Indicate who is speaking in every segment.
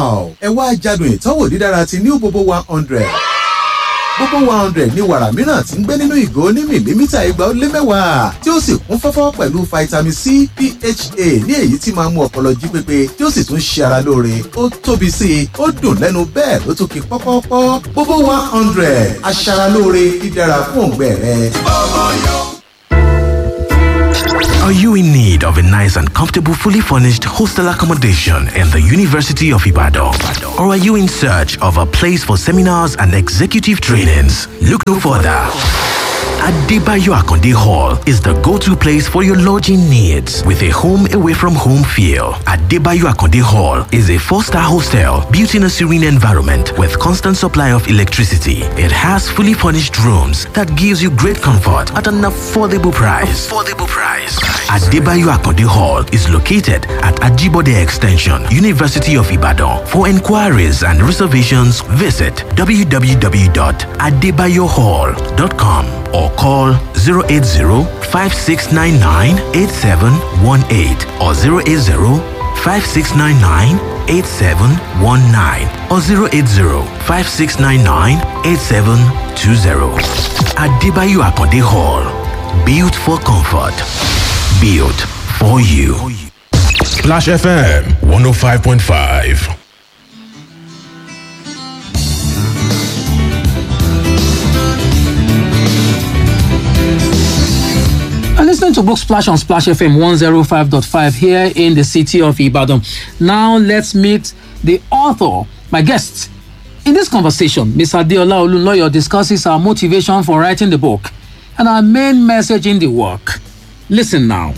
Speaker 1: Wow! Ẹ wá jádùn ìtọ́wò dídára ti New Bobo 100. Bobo 100 ní wàrà mìíràn tí ń gbé nínú ìgò ní mìlímítà 210 tí ó sì kún fọ́fọ́ pẹ̀lú vitamin C, PHA ní èyí tí máa mú ọpọlọ jí pépé tí ó sì tún ṣe ara lóore. Ó tóbi sí i, ó dùn lẹ́nu bẹ́ẹ̀ ló tún kí pọ́pọ́pọ́. Bobo 100 aṣaralóore dídára fún òǹgbẹ rẹ.
Speaker 2: Are you in need of a nice and comfortable, fully furnished hostel accommodation in the University of Ibadan? Or are you in search of a place for seminars and executive trainings? Look no further. Adebayo Akonde Hall is the go-to place for your lodging needs with a home away from home feel. Adebayo Akonde Hall is a 4-star hostel built in a serene environment with constant supply of electricity. It has fully furnished rooms that gives you great comfort at an affordable price. Adebayo Akonde Hall is located at Ajibode Extension, University of Ibadan. For inquiries and reservations, visit www.adebayohall.com or call 080-5699-8718 or 080-5699-8719 or 080-5699-8720. Adebayo Akonde Hall. Built for comfort. Built for you.
Speaker 3: Splash FM 105.5.
Speaker 4: Listening to Book Splash on Splash FM 105.5 here in the city of Ibadan. Now let's meet the author, my guest. In this conversation, Ms. Adeola Olunloyo discusses our motivation for writing the book and our main message in the work. Listen now.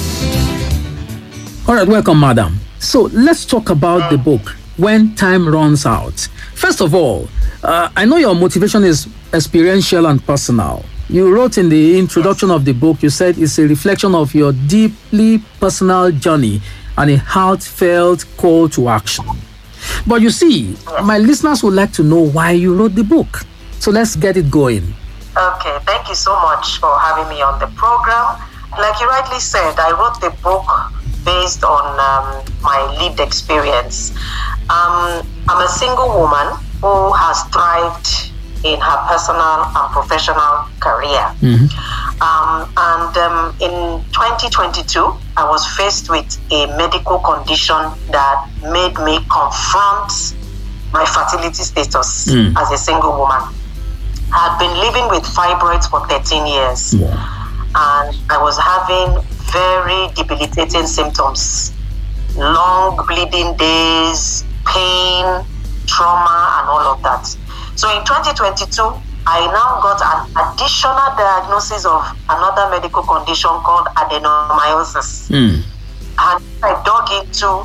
Speaker 4: All right, welcome, madam. So let's talk about the book, When Time Runs Out. First of all, I know your motivation is experiential and personal. You wrote in the introduction of the book, you said it's a reflection of your deeply personal journey and a heartfelt call to action. But you see, my listeners would like to know why you wrote the book. So let's get it going.
Speaker 5: Okay, thank you so much for having me on the program. Like you rightly said, I wrote the book based on my lived experience. I'm a single woman who has thrived in her personal and professional career.
Speaker 4: Mm-hmm.
Speaker 5: In 2022, I was faced with a medical condition that made me confront my fertility status as a single woman. I had been living with fibroids for 13 years.
Speaker 4: Yeah.
Speaker 5: And I was having very debilitating symptoms. Long bleeding days, pain, trauma, and all of that. So in 2022, I now got an additional diagnosis of another medical condition called adenomyosis. And I dug into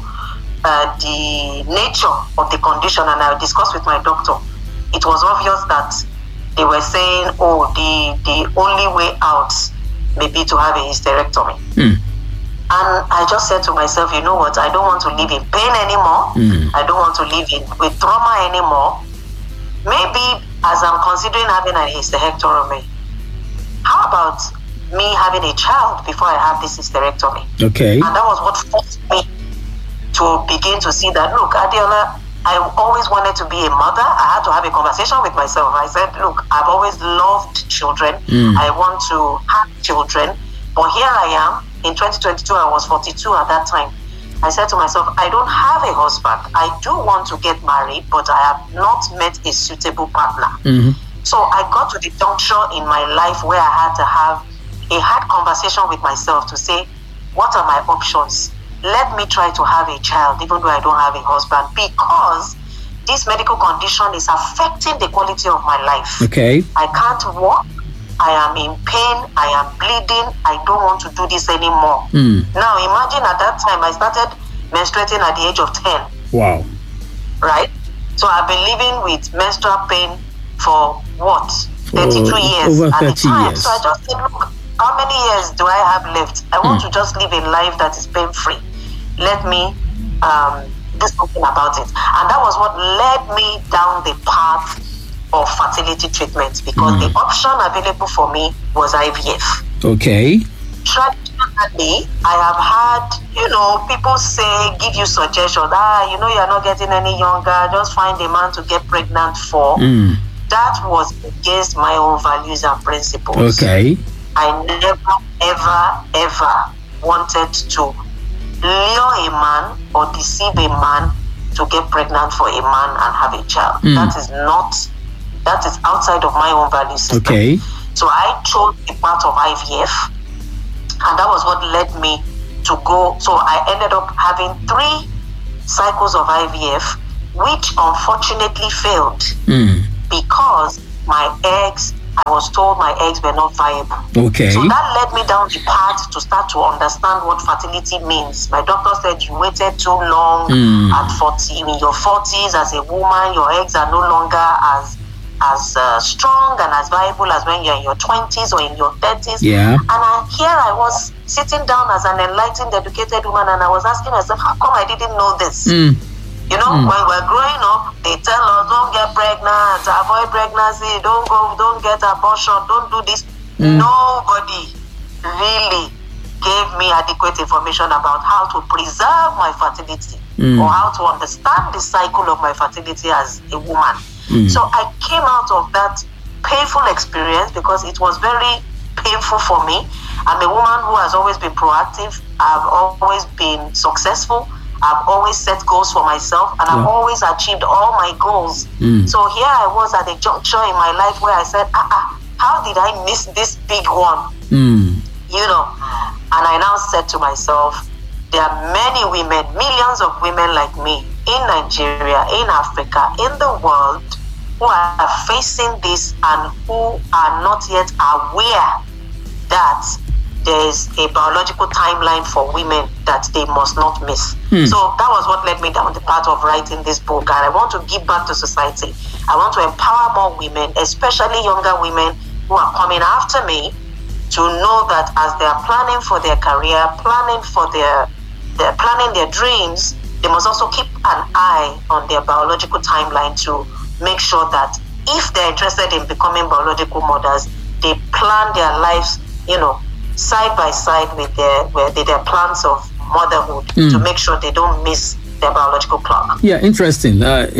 Speaker 5: the nature of the condition and I discussed with my doctor. It was obvious that they were saying, the only way out may be to have a hysterectomy. And I just said to myself, you know what, I don't want to live in pain anymore. I don't want to live with trauma anymore. Maybe as I'm considering having a hysterectomy, how about me having a child before I have this hysterectomy?
Speaker 4: Okay.
Speaker 5: And that was what forced me to begin to see that, look, Adeola, I always wanted to be a mother. I had to have a conversation with myself. I said, look, I've always loved children. I want to have children. But here I am. In 2022, I was 42 at that time. I said to myself, I don't have a husband. I do want to get married, but I have not met a suitable partner. So I got to the juncture in my life where I had to have a hard conversation with myself to say, what are my options? Let me try to have a child, even though I don't have a husband, because this medical condition is affecting the quality of my life.
Speaker 4: Okay.
Speaker 5: I can't walk. I am in pain. I am bleeding. I don't want to do this anymore. Now, imagine at that time, I started menstruating at the age of 10.
Speaker 4: Wow.
Speaker 5: Right? So I've been living with menstrual pain for what? 32 years.
Speaker 4: Over
Speaker 5: at
Speaker 4: 30
Speaker 5: the time.
Speaker 4: years.
Speaker 5: So I just said, look, how many years do I have left? I want to just live a life that is pain-free. Let me do something about it. And that was what led me down the path of fertility treatment, because the option available for me was IVF.
Speaker 4: Okay.
Speaker 5: Traditional personally, I have had, people say, give you suggestions. You're not getting any younger. Just find a man to get pregnant for. That was against my own values and principles.
Speaker 4: Okay.
Speaker 5: I never, ever wanted to lure a man or deceive a man to get pregnant for a man and have a child. That is outside of my own value system.
Speaker 4: Okay.
Speaker 5: So I chose the path of IVF, and that was what led me to go. So I ended up having 3 cycles of IVF, which unfortunately failed because I was told my eggs were not viable.
Speaker 4: Okay.
Speaker 5: So that led me down the path to start to understand what fertility means. My doctor said you waited too long at 40. In your 40s as a woman, your eggs are no longer as strong and as viable as when you're in your 20s or in your 30s.
Speaker 4: Yeah.
Speaker 5: And here I was sitting down as an enlightened, educated woman, and I was asking myself, how come I didn't know this? When we're growing up, they tell us, don't get pregnant, avoid pregnancy, don't get abortion, don't do this. Nobody really gave me adequate information about how to preserve my fertility or how to understand the cycle of my fertility as a woman. So I came out of that painful experience because it was very painful for me. I'm a woman who has always been proactive. I've always been successful. I've always set goals for myself, and I've always achieved all my goals. So here I was at a juncture in my life where I said, how did I miss this big one? And I now said to myself, there are many women, millions of women like me in Nigeria, in Africa, in the world, who are facing this and who are not yet aware that there is a biological timeline for women that they must not miss. So that was what led me down the path of writing this book. And I want to give back to society. I want to empower more women, especially younger women who are coming after me, to know that as they are planning for their career, planning their dreams, they must also keep an eye on their biological timeline to make sure that if they're interested in becoming biological mothers, they plan their lives, side by side with their plans of motherhood to make sure they don't miss their biological clock.
Speaker 4: Yeah, interesting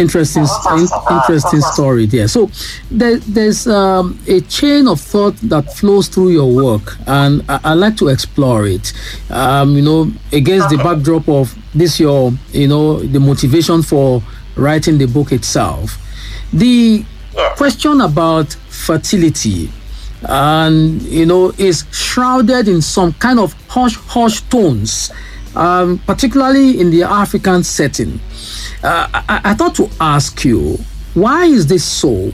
Speaker 4: story there. So there's a chain of thought that flows through your work, and I like to explore it. Against the backdrop of this, the motivation for writing the book itself, the question about fertility, and is shrouded in some kind of hush tones, particularly in the African setting. I thought to ask you, why is this so?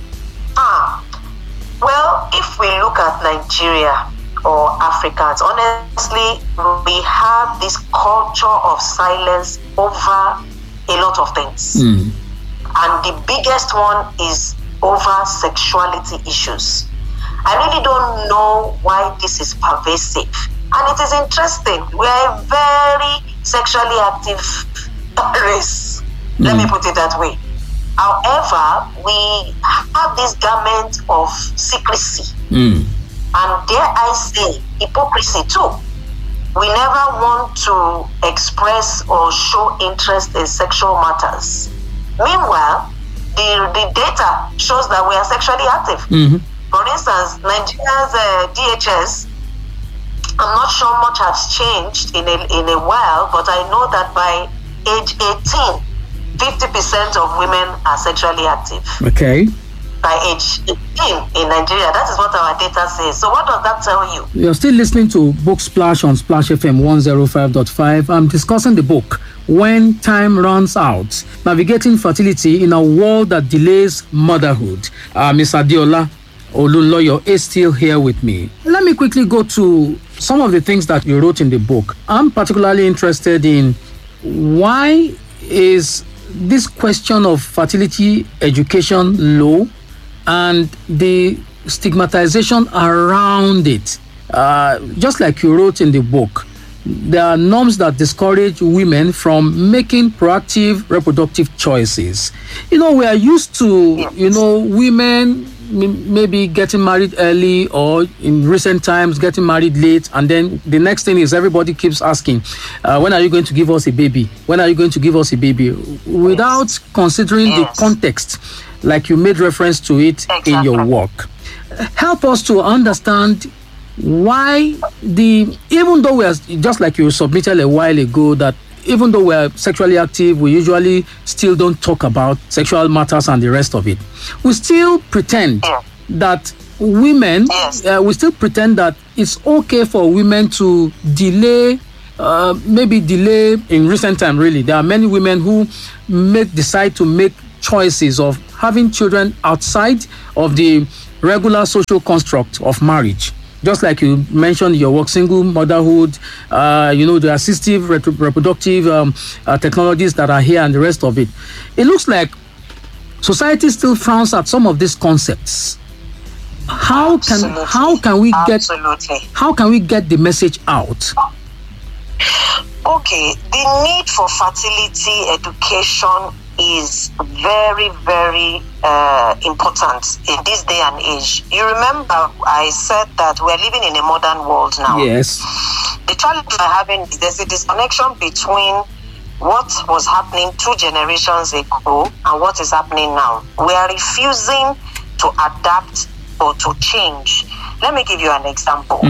Speaker 5: Well, if we look at Nigeria or Africans, honestly, we have this culture of silence over a lot of things. And the biggest one is over sexuality issues. I really don't know why this is pervasive. And it is interesting. We are a very sexually active race. Let me put it that way. However, we have this garment of secrecy. And dare I say, hypocrisy too. We never want to express or show interest in sexual matters. Meanwhile, the data shows that we are sexually active. For instance, Nigeria's DHS, I'm not sure much has changed in a while, but I know that by age 18, 50% of women are sexually active.
Speaker 4: Okay.
Speaker 5: By age 18 in Nigeria, that is what our data says. So what does that tell you?
Speaker 4: You're still listening to Book Splash on Splash FM 105.5. I'm discussing the book, When Time Runs Out, Navigating Fertility in a World That Delays Motherhood. Ms. Adeola Olunloyo is still here with me. Let me quickly go to some of the things that you wrote in the book. I'm particularly interested in why is this question of fertility education low and the stigmatization around it. Just like you wrote in the book, there are norms that discourage women from making proactive reproductive choices. We are used to, women maybe getting married early, or in recent times getting married late, and then the next thing is everybody keeps asking, when are you going to give us a baby? When are you going to give us a baby? Without considering the context, like you made reference to it in your work. Help us to understand why even though we are, just like you submitted a while ago, that even though we're sexually active, we usually still don't talk about sexual matters and the rest of it. We still pretend that women, we still pretend that it's okay for women to delay, maybe delay in recent time, really. There are many women who decide to make choices of having children outside of the regular social construct of marriage. Just like you mentioned your work, single motherhood, the assistive reproductive technologies that are here and the rest of it. It looks like society still frowns at some of these concepts. How can we get the message out?
Speaker 5: Okay, the need for fertility education is very, very important in this day and age. You remember I said that we're living in a modern world now.
Speaker 4: Yes.
Speaker 5: The challenge we're having is there's a disconnection between what was happening 2 generations ago and what is happening now. We are refusing to adapt or to change. Let me give you an example.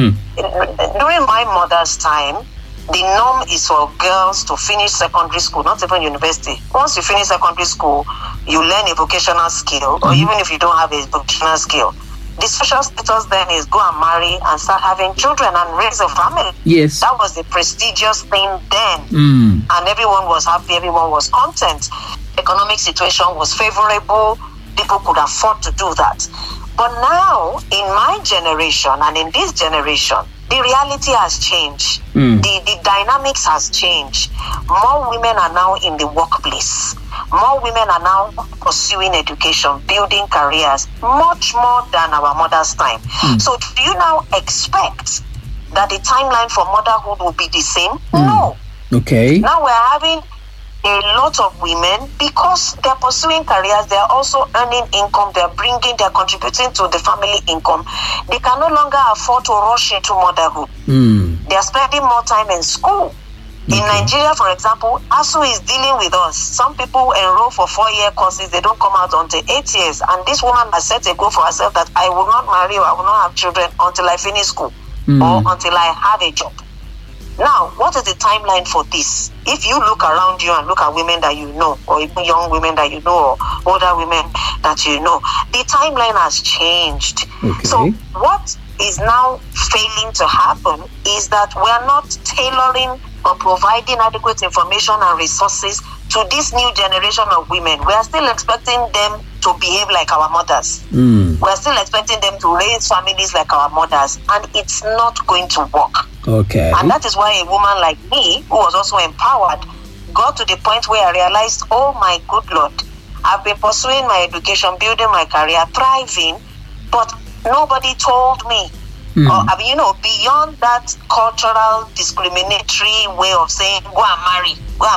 Speaker 5: During my mother's time, the norm is for girls to finish secondary school, not even university. Once you finish secondary school, you learn a vocational skill, or even if you don't have a vocational skill, the social status then is go and marry and start having children and raise a family.
Speaker 4: Yes.
Speaker 5: That was the prestigious thing then. And everyone was happy, everyone was content. Economic situation was favorable, people could afford to do that. But now, in my generation and in this generation, the reality has changed. The dynamics has changed. More women are now in the workplace. More women are now pursuing education, building careers, much more than our mother's time. So do you now expect that the timeline for motherhood will be the same? No.
Speaker 4: Okay.
Speaker 5: Now we're having a lot of women, because they're pursuing careers, they're also earning income, they're contributing to the family income. They can no longer afford to rush into motherhood. They're spending more time in school. In Nigeria, for example, ASU is dealing with us. Some people enroll for 4-year courses, they don't come out until 8 years. And this woman has set a goal for herself that I will not marry or I will not have children until I finish school or until I have a job. Now, what is the timeline for this? If you look around you and look at women that you know, or even young women that you know, or older women that you know, the timeline has changed. So what is now failing to happen is that we are not tailoring or providing adequate information and resources to this new generation of women. We are still expecting them to behave like our mothers. We are still expecting them to raise families like our mothers, and it's not going to work.
Speaker 4: Okay.
Speaker 5: And that is why a woman like me, who was also empowered, got to the point where I realized, oh my good Lord, I've been pursuing my education, building my career, thriving, but nobody told me. Or, beyond that cultural discriminatory way of saying, go and marry,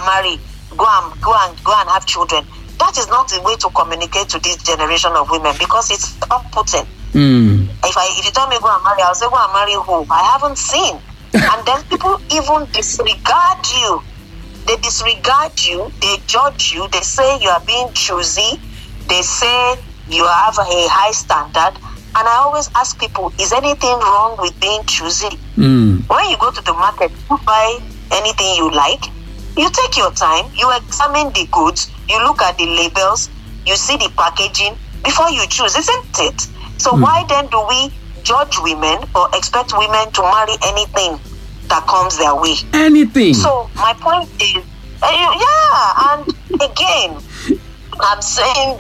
Speaker 5: go and have children. That is not the way to communicate to this generation of women, because it's off-putting. If you tell me go and marry, I'll say go and marry who? I haven't seen. And then people even disregard you. They disregard you, they judge you, they say you are being choosy, they say you have a high standard. And I always ask people, is anything wrong with being choosy? When you go to the market, you buy anything you like, you take your time, you examine the goods, you look at the labels, you see the packaging before you choose, isn't it? So why then do we judge women or expect women to marry anything that comes their way?
Speaker 4: Anything.
Speaker 5: So my point is, and again, I'm saying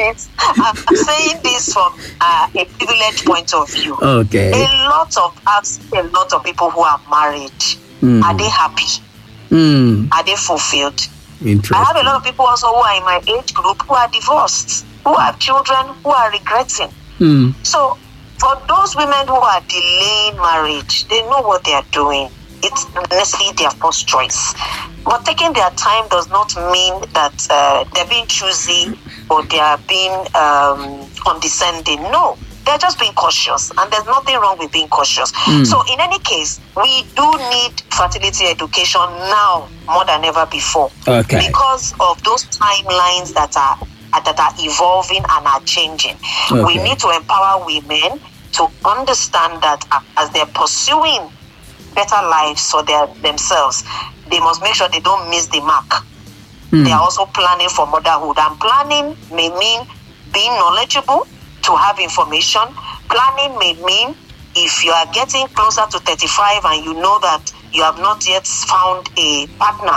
Speaker 5: this from a privileged point of view.
Speaker 4: Okay.
Speaker 5: I've seen a lot of people who are married. Are they happy? Are they fulfilled?
Speaker 4: Interesting.
Speaker 5: I have a lot of people also who are in my age group who are divorced, who have children, who are regretting. So for those women who are delaying marriage, they know what they are doing. It's necessarily their first choice. But taking their time does not mean that they're being choosy or they are being condescending. No. They're just being cautious, and there's nothing wrong with being cautious. So in any case, we do need fertility education now more than ever before, because of those timelines that are evolving and are changing. We need to empower women to understand that as they're pursuing better lives for themselves, they must make sure they don't miss the mark. They are also planning for motherhood, and planning may mean being knowledgeable to have information. Planning may mean if you are getting closer to 35 and you know that you have not yet found a partner,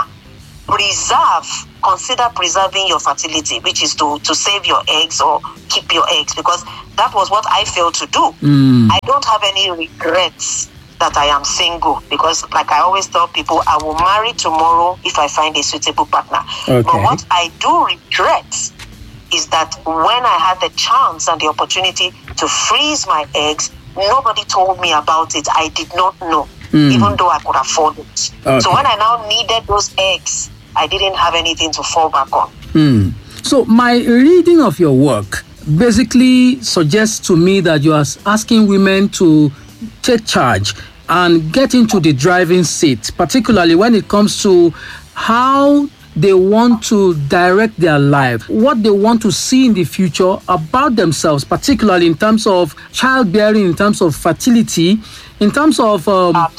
Speaker 5: consider preserving your fertility, which is to save your eggs or keep your eggs, because that was what I failed to do. I don't have any regrets that I am single, because like I always tell people, I will marry tomorrow if I find a suitable partner. But what I do regret is that when I had the chance and the opportunity to freeze my eggs, nobody told me about it. I did not know, even though I could afford it. So when I now needed those eggs, I didn't have anything to fall back on.
Speaker 4: So my reading of your work basically suggests to me that you are asking women to take charge and get into the driving seat, particularly when it comes to how they want to direct their life, what they want to see in the future about themselves, particularly in terms of childbearing, in terms of fertility, in terms of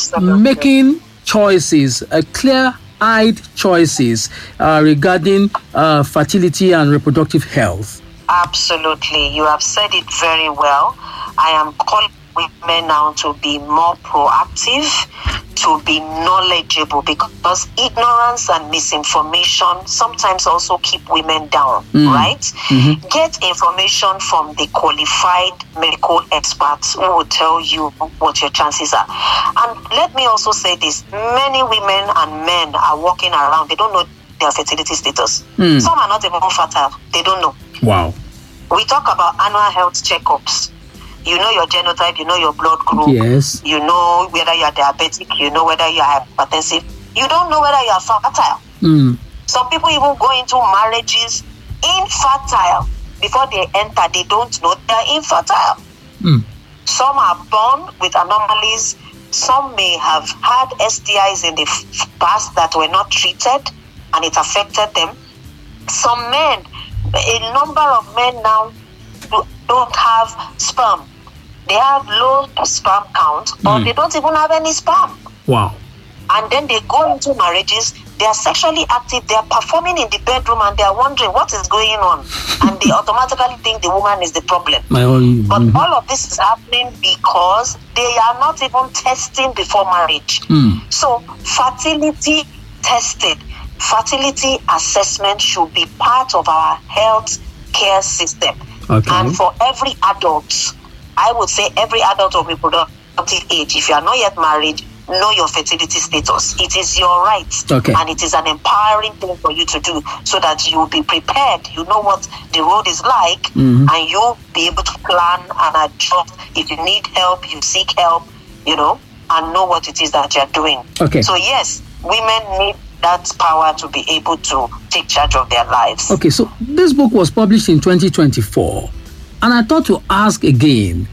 Speaker 4: making choices, clear-eyed choices regarding fertility and reproductive health.
Speaker 5: Absolutely. You have said it very well. I am calling women now to be more proactive, to be knowledgeable, because ignorance and misinformation sometimes also keep women down, right? Get information from the qualified medical experts who will tell you what your chances are. And let me also say this, many women and men are walking around, they don't know their fertility status. Some are not even fertile, they don't know.
Speaker 4: Wow.
Speaker 5: We talk about annual health checkups. You know your genotype, you know your blood group.
Speaker 4: Yes.
Speaker 5: You know whether you are diabetic, you know whether you are hypertensive. You don't know whether you are fertile. Some people even go into marriages infertile. Before they enter, they don't know they are infertile. Some are born with anomalies. Some may have had STIs in the past that were not treated, and it affected them. Some men, a number of men now don't have sperm. They have low sperm count, or they don't even have any sperm.
Speaker 4: Wow.
Speaker 5: And then they go into marriages, they are sexually active, they are performing in the bedroom, and they are wondering what is going on. And they automatically think the woman is the problem. But all of this is happening because they are not even testing before marriage. So fertility testing, fertility assessment should be part of our health care system. And for every adult, I would say every adult of reproductive age, if you are not yet married, know your fertility status. It is your right. And it is an empowering thing for you to do, so that you will be prepared. You know what the road is like, and you'll be able to plan and adjust. If you need help, you seek help, and know what it is that you're doing. So yes, women need that power to be able to take charge of their lives.
Speaker 4: So this book was published in 2024, and I thought to ask again,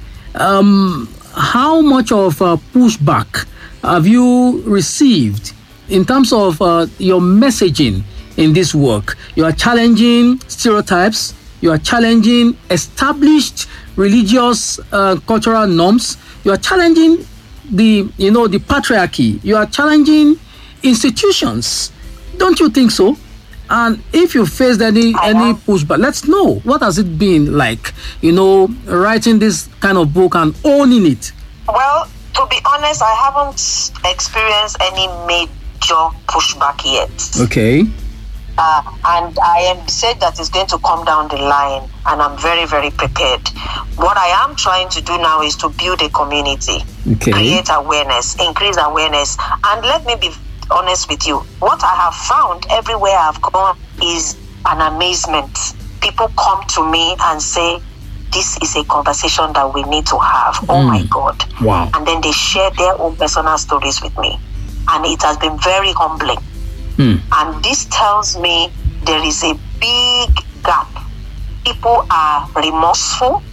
Speaker 4: how much of a pushback have you received in terms of your messaging in this work? You are challenging stereotypes, you are challenging established religious cultural norms, you are challenging the patriarchy, you are challenging institutions. Don't you think so? And if you faced any pushback, let's know, what has it been like, writing this kind of book and owning it?
Speaker 5: Well, to be honest, I haven't experienced any major pushback yet. And I am said that it's going to come down the line, and I'm very, very prepared. What I am trying to do now is to build a community, create awareness, increase awareness. And let me be honest with you, what I have found everywhere I've gone is an amazement. People come to me and say, this is a conversation that we need to have. Oh my God.
Speaker 4: Wow.
Speaker 5: And then they share their own personal stories with me. And it has been very humbling. And this tells me there is a big gap. People are remorseful.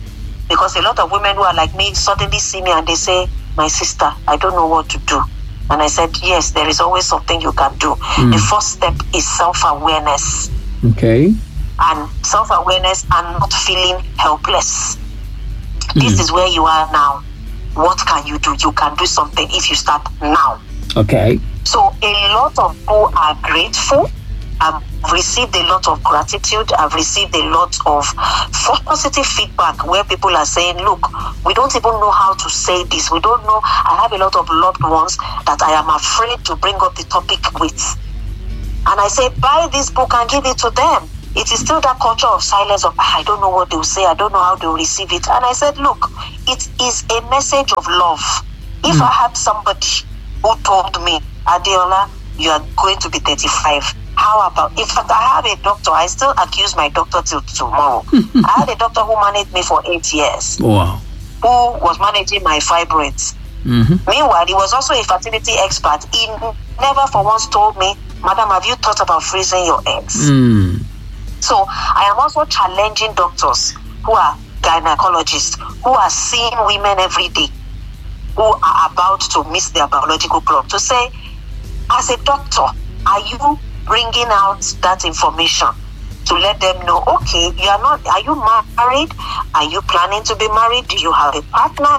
Speaker 5: Because a lot of women who are like me suddenly see me and they say, my sister, I don't know what to do. And I said, yes, there is always something you can do. The first step is self-awareness.
Speaker 4: Okay.
Speaker 5: And self-awareness and not feeling helpless. This is where you are now. What can you do? You can do something if you start now.
Speaker 4: Okay.
Speaker 5: So a lot of people are grateful. I've received a lot of gratitude. I've received a lot of positive feedback where people are saying, look, we don't even know how to say this. We don't know. I have a lot of loved ones that I am afraid to bring up the topic with. And I say, buy this book and give it to them. It is still that culture of silence of, I don't know what they'll say. I don't know how they'll receive it. And I said, look, it is a message of love. If I had somebody who told me, Adeola, you are going to be 35. How about, in fact, I have a doctor, I still accuse my doctor till tomorrow. I had a doctor who managed me for 8 years.
Speaker 4: Wow.
Speaker 5: Who was managing my fibroids. Meanwhile, he was also a fertility expert. He never for once told me, Madam, have you thought about freezing your eggs? So I am also challenging doctors who are gynecologists, who are seeing women every day, who are about to miss their biological clock, to say, as a doctor, are you bringing out that information to let them know, okay, are you married? Are you planning to be married? Do you have a partner?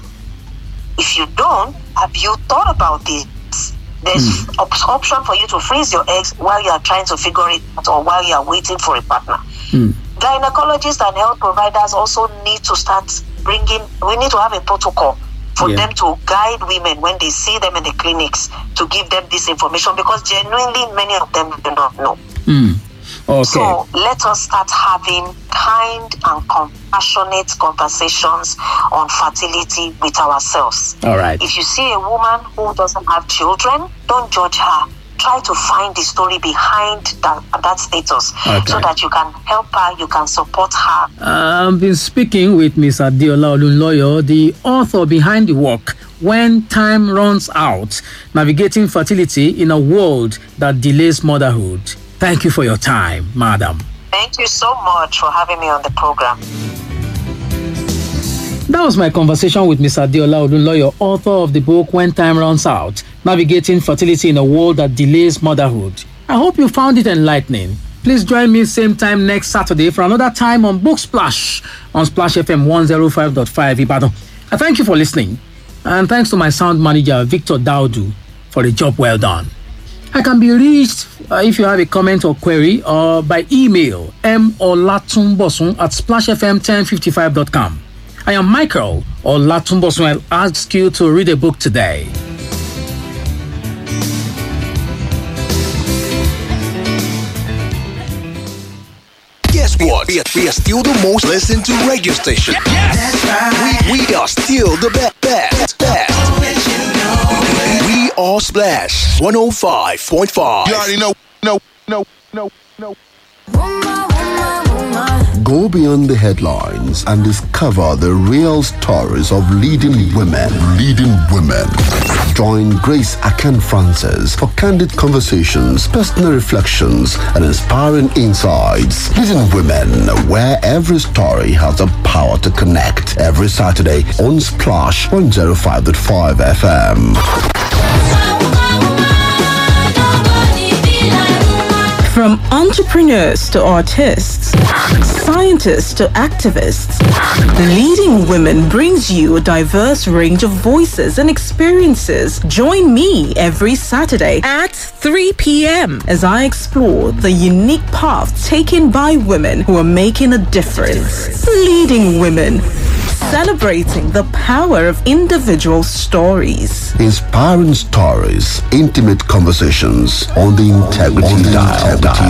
Speaker 5: If you don't, have you thought about this? There's option for you to freeze your eggs while you are trying to figure it out or while you are waiting for a partner. Gynecologists and health providers also need to start we need to have a protocol for them to guide women when they see them in the clinics, to give them this information, because genuinely many of them do not know.
Speaker 4: Okay.
Speaker 5: So let us start having kind and compassionate conversations on fertility with ourselves.
Speaker 4: All right.
Speaker 5: If you see a woman who doesn't have children, don't judge her. Try to find the story behind that status, so that you can help her, you can support her.
Speaker 4: I've been speaking with Ms. Adeola Olunloyo, the author behind the work When Time Runs Out, Navigating Fertility in a World That Delays Motherhood. Thank you for your time, madam.
Speaker 5: Thank you so much for having me on the program.
Speaker 4: That was my conversation with Ms. Adeola Olunloyo, author of the book When Time Runs Out, Navigating Fertility in a World That Delays Motherhood. I hope you found it enlightening. Please join me same time next Saturday for another time on Book Splash on Splash FM 105.5 Ibadan. I thank you for listening. And thanks to my sound manager, Victor Daudu, for the job well done. I can be reached if you have a comment or query or by email molatunbosun@splashfm1055.com. I am Michael Olatunbosun. I'll ask you to read a book today.
Speaker 6: Guess what? We are still the most listened to radio station. That's right. We are still the best. We are Splash 105.5.
Speaker 3: You already know.
Speaker 7: Go beyond the headlines and discover the real stories of leading women. Join Grace Akan Francis for candid conversations, personal reflections, and inspiring insights. Leading Women, where every story has the power to connect. Every Saturday on Splash 105.5 FM.
Speaker 8: From entrepreneurs to artists, scientists to activists, Leading Women brings you a diverse range of voices and experiences. Join me every Saturday at 3 p.m. as I explore the unique path taken by women who are making a difference. Leading Women, celebrating the power of individual stories.
Speaker 7: Inspiring stories, intimate conversations on the Integrity Dial.